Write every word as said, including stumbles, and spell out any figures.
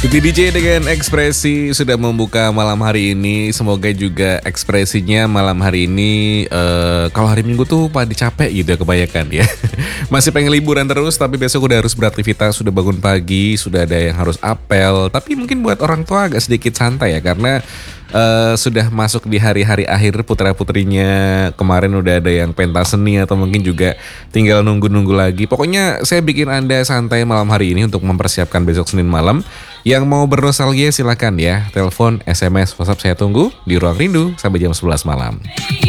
Titi D J dengan ekspresi sudah membuka malam hari ini. Semoga juga ekspresinya malam hari ini eh, kalau hari Minggu tuh pada capek gitu ya kebanyakan ya. Masih pengen liburan terus tapi besok udah harus beraktivitas, sudah bangun pagi, sudah ada yang harus apel. Tapi mungkin buat orang tua agak sedikit santai ya karena eh, sudah masuk di hari-hari akhir putra-putrinya. Kemarin udah ada yang pentas seni atau mungkin juga tinggal nunggu-nunggu lagi. Pokoknya saya bikin Anda santai malam hari ini untuk mempersiapkan besok Senin malam. Yang mau bernostalgia silakan ya, telepon, S M S, WhatsApp saya tunggu di Ruang Rindu sampai jam sebelas malam.